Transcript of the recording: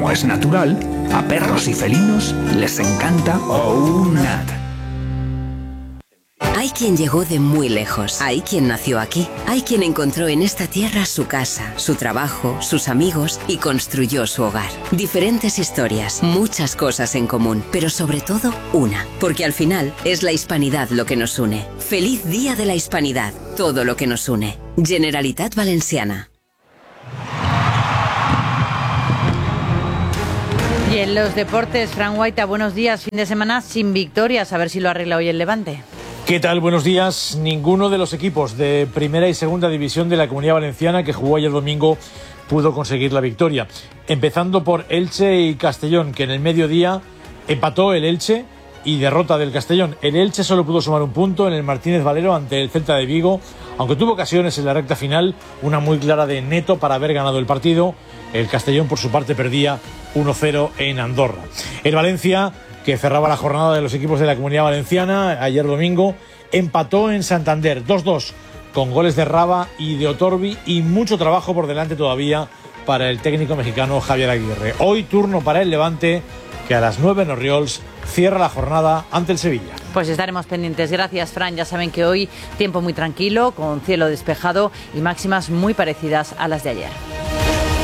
como es natural, a perros y felinos les encanta OUNAT. Hay quien llegó de muy lejos, hay quien nació aquí, hay quien encontró en esta tierra su casa, su trabajo, sus amigos y construyó su hogar. Diferentes historias, muchas cosas en común, pero sobre todo una, porque al final es la hispanidad lo que nos une. Feliz Día de la Hispanidad, todo lo que nos une. Generalitat Valenciana. Y en los deportes, Fran Guaita, buenos días. Fin de semana sin victorias, a ver si lo arregla hoy el Levante. ¿Qué tal? Buenos días. Ninguno de los equipos de primera y segunda división de la Comunidad Valenciana que jugó ayer domingo pudo conseguir la victoria. Empezando por Elche y Castellón, que en el mediodía empató el Elche y derrota del Castellón. El Elche solo pudo sumar un punto en el Martínez Valero ante el Celta de Vigo, aunque tuvo ocasiones en la recta final, una muy clara de Neto para haber ganado el partido. El Castellón, por su parte, perdía 1-0 en Andorra. El Valencia, que cerraba la jornada de los equipos de la Comunidad Valenciana ayer domingo, empató en Santander 2-2 con goles de Raba y de Otorbi, y mucho trabajo por delante todavía para el técnico mexicano Javier Aguirre. Hoy turno para el Levante, que a las 9 en Orriols cierra la jornada ante el Sevilla. Pues estaremos pendientes. Gracias, Fran. Ya saben que hoy tiempo muy tranquilo, con cielo despejado y máximas muy parecidas a las de ayer.